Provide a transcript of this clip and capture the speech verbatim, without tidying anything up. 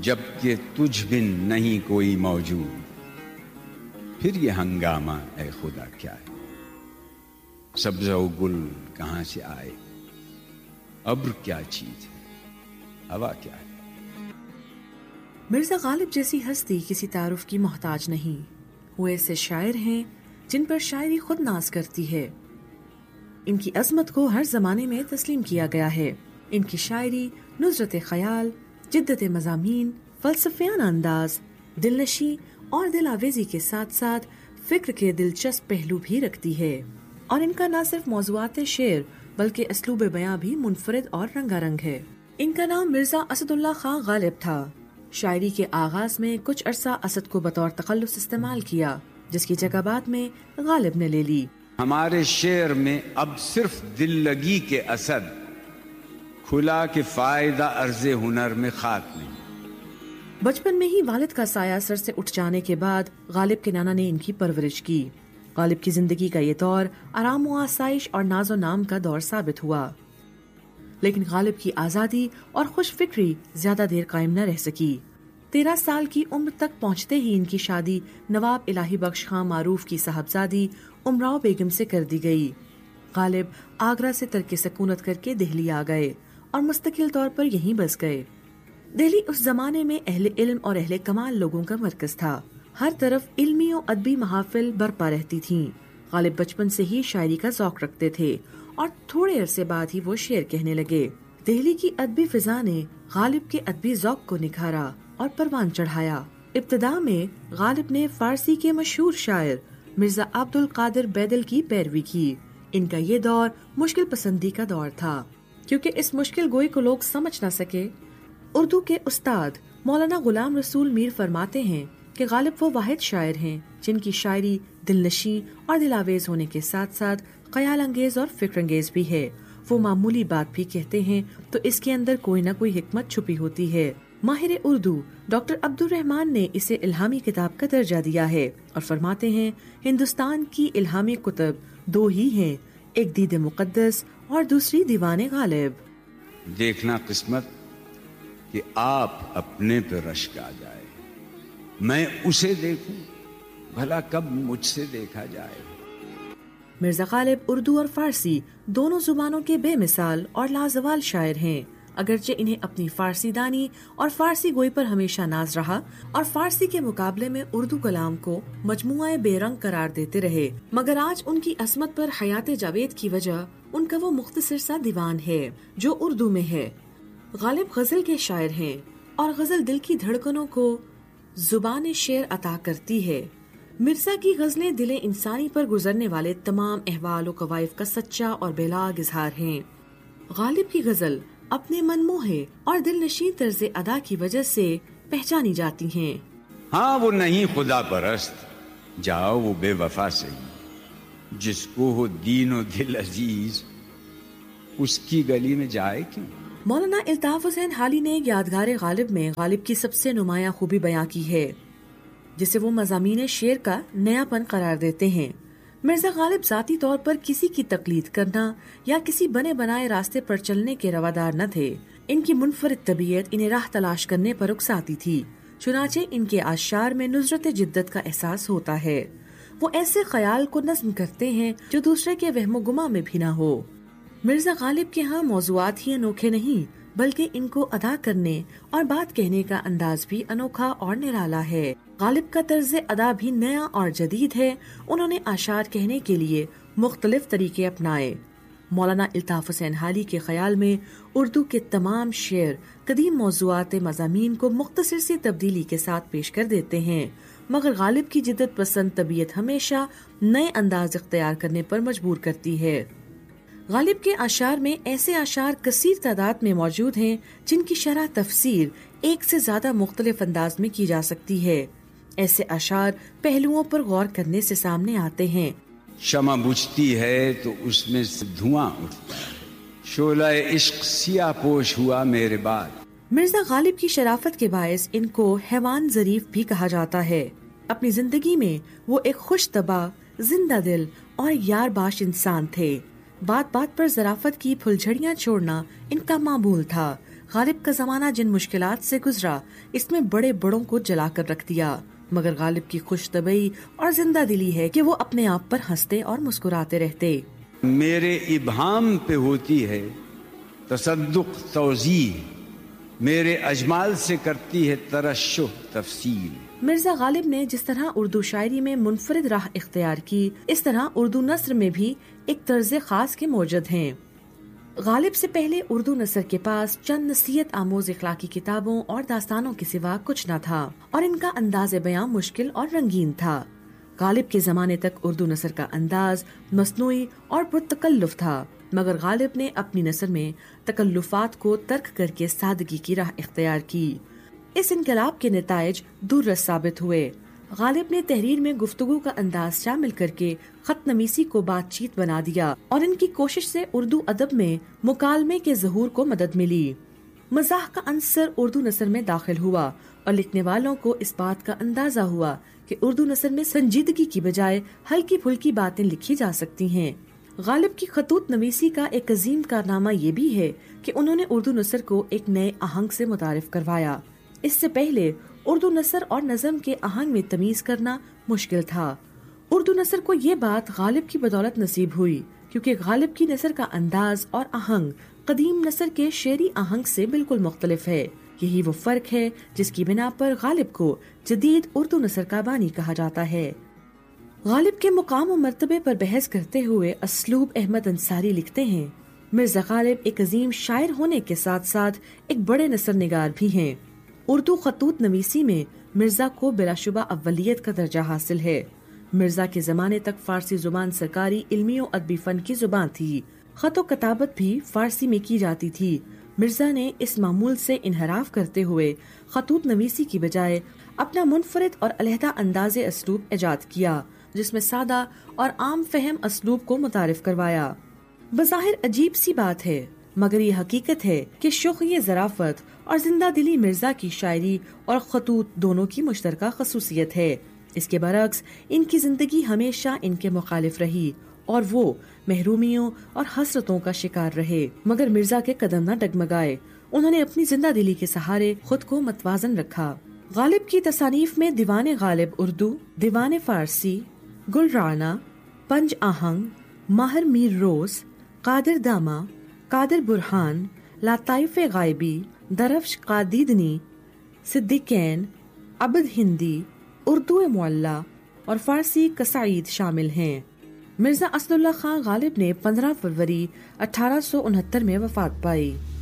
جبکہ تجھ بن نہیں کوئی موجود، پھر یہ ہنگامہ اے خدا کیا ہے؟ سبز و گل کہاں سے آئے، ابر کیا چیز ہے، ہوا کیا ہے؟ مرزا غالب جیسی ہستی کسی تعارف کی محتاج نہیں. وہ ایسے شاعر ہیں جن پر شاعری خود ناز کرتی ہے. ان کی عظمت کو ہر زمانے میں تسلیم کیا گیا ہے. ان کی شاعری نصرت خیال، جدت مضامین، فلسفیانہ انداز، دلنشی اور دل آویزی کے ساتھ ساتھ فکر کے دلچسپ پہلو بھی رکھتی ہے. اور ان کا نہ صرف موضوعات شعر بلکہ اسلوب بیاں بھی منفرد اور رنگا رنگ ہے. ان کا نام مرزا اسد اللہ خان غالب تھا. شاعری کے آغاز میں کچھ عرصہ اسد کو بطور تخلص استعمال کیا، جس کی جگہ بعد میں غالب نے لے لی. ہمارے شعر میں اب صرف دل لگی کے اسد کھلا کہ فائدہ عرض ہنر میں خاک نہیں. بچپن میں ہی والد کا سایہ سر سے اٹھ جانے کے بعد غالب کے نانا نے ان کی پرورش کی. غالب کی زندگی کا یہ دور آرام و آسائش اور ناز و نام کا دور ثابت ہوا، لیکن غالب کی آزادی اور خوش فکری زیادہ دیر قائم نہ رہ سکی. تیرہ سال کی عمر تک پہنچتے ہی ان کی شادی نواب الہی بخش خان معروف کی صاحبزادی امراؤ بیگم سے کر دی گئی. غالب آگرہ سے ترک سکونت کر کے دہلی آ گئے اور مستقل طور پر یہیں بس گئے. دہلی اس زمانے میں اہل علم اور اہل کمال لوگوں کا مرکز تھا. ہر طرف علمی و ادبی محافل برپا رہتی تھیں. غالب بچپن سے ہی شاعری کا ذوق رکھتے تھے اور تھوڑے عرصے بعد ہی وہ شعر کہنے لگے. دہلی کی ادبی فضا نے غالب کے ادبی ذوق کو نکھارا اور پروان چڑھایا. ابتدا میں غالب نے فارسی کے مشہور شاعر مرزا عبد القادر بیدل کی پیروی کی. ان کا یہ دور مشکل پسندی کا دور تھا، کیونکہ اس مشکل گوئی کو لوگ سمجھ نہ سکے. اردو کے استاد مولانا غلام رسول میر فرماتے ہیں کہ غالب وہ واحد شاعر ہیں جن کی شاعری دلنشیں اور دلاویز ہونے کے ساتھ ساتھ خیال انگیز اور فکر انگیز بھی ہے. وہ معمولی بات بھی کہتے ہیں تو اس کے اندر کوئی نہ کوئی حکمت چھپی ہوتی ہے. ماہر اردو ڈاکٹر عبد الرحمان نے اسے الہامی کتاب کا درجہ دیا ہے اور فرماتے ہیں ہندوستان کی الہامی کتب دو ہی ہیں، ایک دید مقدس اور دوسری دیوان غالب. دیکھنا قسمت کہ آپ اپنے پہ رشک آ جائے، میں اسے دیکھوں بھلا کب مجھ سے دیکھا جائے. مرزا غالب اردو اور فارسی دونوں زبانوں کے بے مثال اور لازوال شاعر ہیں. اگرچہ انہیں اپنی فارسی دانی اور فارسی گوئی پر ہمیشہ ناز رہا اور فارسی کے مقابلے میں اردو کلام کو مجموعہ بے رنگ قرار دیتے رہے، مگر آج ان کی عظمت پر حیات جاوید کی وجہ ان کا وہ مختصر سا دیوان ہے جو اردو میں ہے. غالب غزل کے شاعر ہیں اور غزل دل کی دھڑکنوں کو زبان شعر عطا کرتی ہے. مرزا کی غزلیں دل انسانی پر گزرنے والے تمام احوال و قوائف کا سچا اور بلاگ اظہار ہیں. غالب کی غزل اپنے منموہے اور دل نشین طرز ادا کی وجہ سے پہچانی جاتی ہیں. ہاں وہ نہیں خدا پرست، جاؤ وہ بے وفا سہی، جس کو ہو دین و دل عزیز اس کی گلی میں جائے کیوں. مولانا الطاف حسین حالی نے یادگار غالب میں غالب کی سب سے نمایاں خوبی بیان کی ہے جسے وہ مضامین شعر کا نیا پن قرار دیتے ہیں. مرزا غالب ذاتی طور پر کسی کی تقلید کرنا یا کسی بنے بنائے راستے پر چلنے کے روادار نہ تھے. ان کی منفرد طبیعت انہیں راہ تلاش کرنے پر اکساتی تھی، چنانچہ ان کے اشعار میں نصرت جدت کا احساس ہوتا ہے. وہ ایسے خیال کو نظم کرتے ہیں جو دوسرے کے وہم و گماں میں بھی نہ ہو. مرزا غالب کے ہاں موضوعات ہی انوکھے نہیں بلکہ ان کو ادا کرنے اور بات کہنے کا انداز بھی انوکھا اور نرالا ہے. غالب کا طرز ادا بھی نیا اور جدید ہے. انہوں نے اشعار کہنے کے لیے مختلف طریقے اپنائے. مولانا الطاف حسین حالی کے خیال میں اردو کے تمام شعر قدیم موضوعات مضامین کو مختصر سی تبدیلی کے ساتھ پیش کر دیتے ہیں، مگر غالب کی جدت پسند طبیعت ہمیشہ نئے انداز اختیار کرنے پر مجبور کرتی ہے. غالب کے اشعار میں ایسے اشعار کثیر تعداد میں موجود ہیں جن کی شرح تفسیر ایک سے زیادہ مختلف انداز میں کی جا سکتی ہے. ایسے اشعار پہلوؤں پر غور کرنے سے سامنے آتے ہیں. شمع بجھتی ہے تو اس میں سے دھواں اٹھتا ہے، شعلہ عشق سیاہ پوش ہوا میرے بعد. مرزا غالب کی شرافت کے باعث ان کو حیوان ظریف بھی کہا جاتا ہے. اپنی زندگی میں وہ ایک خوش طبع، زندہ دل اور یار باش انسان تھے. بات بات پر ظرافت کی پھلجھڑیاں چھوڑنا ان کا معمول تھا. غالب کا زمانہ جن مشکلات سے گزرا اس میں بڑے بڑوں کو جلا کر رکھ دیا، مگر غالب کی خوش طبعی اور زندہ دلی ہے کہ وہ اپنے آپ پر ہنستے اور مسکراتے رہتے۔ میرے ابہام پہ ہوتی ہے تصدق توضیح، میرے اجمال سے کرتی ہے ترشح تفصیل۔ مرزا غالب نے جس طرح اردو شاعری میں منفرد راہ اختیار کی، اس طرح اردو نثر میں بھی ایک طرز خاص کے موجود ہیں۔ غالب سے پہلے اردو نثر کے پاس چند نصیحت آموز اخلاقی کتابوں اور داستانوں کے سوا کچھ نہ تھا، اور ان کا انداز بیان مشکل اور رنگین تھا۔ غالب کے زمانے تک اردو نثر کا انداز مصنوعی اور پرتکلف تھا، مگر غالب نے اپنی نثر میں تکلفات کو ترک کر کے سادگی کی راہ اختیار کی۔ اس انقلاب کے نتائج دور رس ثابت ہوئے۔ غالب نے تحریر میں گفتگو کا انداز شامل کر کے خط نویسی کو بات چیت بنا دیا، اور ان کی کوشش سے اردو ادب میں مکالمے کے ظہور کو مدد ملی۔ مزاح کا عنصر اردو نثر میں داخل ہوا، اور لکھنے والوں کو اس بات کا اندازہ ہوا کہ اردو نثر میں سنجیدگی کی بجائے ہلکی پھلکی باتیں لکھی جا سکتی ہیں۔ غالب کی خطوط نویسی کا ایک عظیم کارنامہ یہ بھی ہے کہ انہوں نے اردو نثر کو ایک نئے آہنگ سے متعارف کروایا۔ اس سے پہلے اردو نثر اور نظم کے آہنگ میں تمیز کرنا مشکل تھا۔ اردو نثر کو یہ بات غالب کی بدولت نصیب ہوئی، کیونکہ غالب کی نثر کا انداز اور آہنگ قدیم نثر کے شعری آہنگ سے بالکل مختلف ہے۔ یہی وہ فرق ہے جس کی بنا پر غالب کو جدید اردو نثر کا بانی کہا جاتا ہے۔ غالب کے مقام و مرتبے پر بحث کرتے ہوئے اسلوب احمد انصاری لکھتے ہیں، مرزا غالب ایک عظیم شاعر ہونے کے ساتھ ساتھ ایک بڑے نثر نگار بھی ہیں۔ اردو خطوط نویسی میں مرزا کو بلا شبہ اولیت کا درجہ حاصل ہے۔ مرزا کے زمانے تک فارسی زبان سرکاری علمی و ادبی فن کی زبان تھی، خط و کتابت بھی فارسی میں کی جاتی تھی۔ مرزا نے اس معمول سے انحراف کرتے ہوئے خطوط نویسی کی بجائے اپنا منفرد اور علیحدہ انداز اسلوب ایجاد کیا، جس میں سادہ اور عام فہم اسلوب کو متعارف کروایا۔ بظاہر عجیب سی بات ہے، مگر یہ حقیقت ہے کہ شوخی ظرافت اور زندہ دلی مرزا کی شاعری اور خطوط دونوں کی مشترکہ خصوصیت ہے۔ اس کے برعکس ان کی زندگی ہمیشہ ان کے مخالف رہی، اور وہ محرومیوں اور حسرتوں کا شکار رہے، مگر مرزا کے قدم نہ ڈگمگائے۔ انہوں نے اپنی زندہ دلی کے سہارے خود کو متوازن رکھا۔ غالب کی تصانیف میں دیوان غالب اردو، دیوان فارسی، گل رانا، پنج آہنگ، ماہر میر روز، قادر دامہ، قادر برہان، لطائف غائبی، درفش قادیدنی، صدیقین، عبد ہندی، اردو معلی اور فارسی قصائد شامل ہیں۔ مرزا اسد اللہ خان غالب نے پندرہ فروری اٹھارہ سو انہتر میں وفات پائی۔